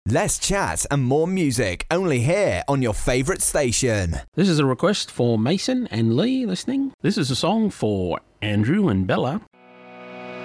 Less chat and more music, only here on your favourite station. This is a request for Mason and Lee listening. This is a song for Andrew and Bella.